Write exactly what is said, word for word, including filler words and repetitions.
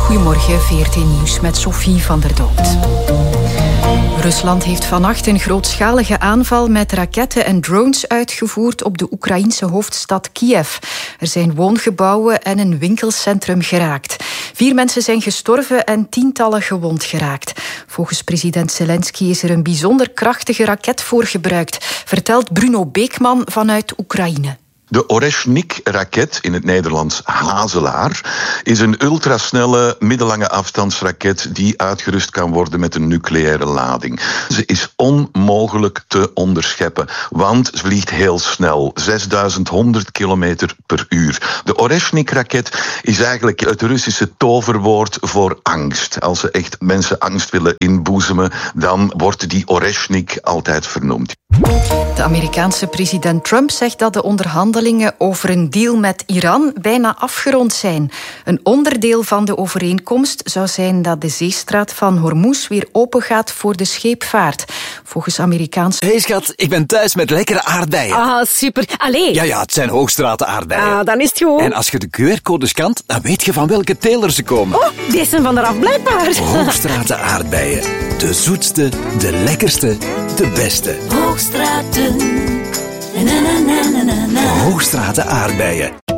Goedemorgen, V R T Nieuws met Sophie van der Dood. Rusland heeft vannacht een grootschalige aanval met raketten en drones uitgevoerd op de Oekraïense hoofdstad Kiev. Er zijn woongebouwen en een winkelcentrum geraakt. Vier mensen zijn gestorven en tientallen gewond geraakt. Volgens president Zelensky is er een bijzonder krachtige raket voor gebruikt, vertelt Bruno Beekman vanuit Oekraïne. De Oreshnik-raket, in het Nederlands Hazelaar, is een ultrasnelle middellange afstandsraket die uitgerust kan worden met een nucleaire lading. Ze is onmogelijk te onderscheppen, want ze vliegt heel snel, zesduizend honderd kilometer per uur. De Oreshnik-raket is eigenlijk het Russische toverwoord voor angst. Als ze echt mensen angst willen inboezemen, dan wordt die Oreshnik altijd vernoemd. De Amerikaanse president Trump zegt dat de onderhandelingen over een deal met Iran bijna afgerond zijn. Een onderdeel van de overeenkomst zou zijn dat de zeestraat van Hormuz weer open gaat voor de scheepvaart. Volgens Amerikaanse... Hey schat, ik ben thuis met lekkere aardbeien. Ah, super. Allee. Ja, ja, het zijn Hoogstraten aardbeien. Ah, dan is het goed. En als je de Q R-code scant, dan weet je van welke teler ze komen. Oh, die zijn van eraf blijkbaar. Hoogstraten aardbeien. De zoetste, de lekkerste, de beste. Hoogstraten. Na, na, na, na, na. Hoogstraten aardbeien.